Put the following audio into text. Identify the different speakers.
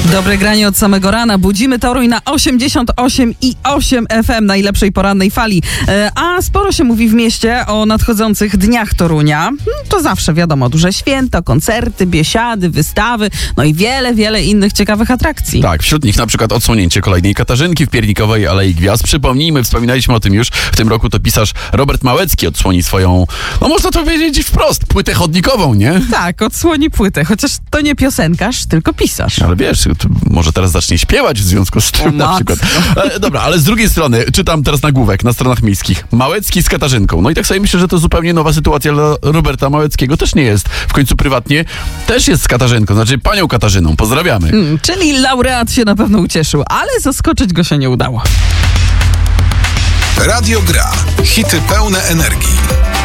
Speaker 1: Dobre granie od samego rana. Budzimy Toruń na 88,8 FM najlepszej porannej fali. A sporo się mówi w mieście o nadchodzących dniach Torunia. To zawsze wiadomo, duże święta, koncerty, biesiady, wystawy, no i wiele innych ciekawych atrakcji.
Speaker 2: Tak, wśród nich na przykład odsłonięcie kolejnej Katarzynki w Piernikowej Alei Gwiazd. Przypomnijmy, wspominaliśmy o tym już. W tym roku to pisarz Robert Małecki odsłoni swoją, no można to powiedzieć wprost, płytę chodnikową, nie?
Speaker 1: Tak, odsłoni płytę, chociaż to nie piosenkarz, tylko pisarz.
Speaker 2: Ale wiesz, może teraz zacznie śpiewać w związku z tym na przykład. Dobra, ale z drugiej strony, czytam teraz nagłówek na stronach miejskich. Małecki z Katarzynką. No i tak sobie myślę, że to zupełnie nowa sytuacja dla Roberta Małeckiego. Też nie jest. W końcu prywatnie też jest z Katarzynką, znaczy panią Katarzyną. Pozdrawiamy.
Speaker 1: Czyli laureat się na pewno ucieszył, ale zaskoczyć go się nie udało.
Speaker 3: Radio Gra. Hity pełne energii.